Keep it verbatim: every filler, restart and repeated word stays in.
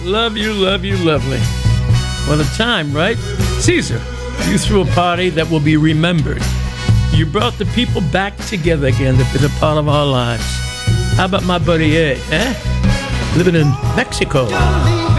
love you, love you, lovely. What a time, right? Caesar, you threw a party that will be remembered. You brought the people back together again to be a part of our lives. How about my buddy Ed, eh? Living in Mexico.